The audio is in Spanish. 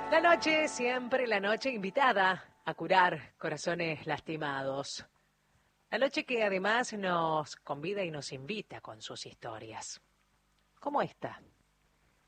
La noche, siempre la noche invitada a curar corazones lastimados. La noche que además nos convida y nos invita con sus historias. Como esta.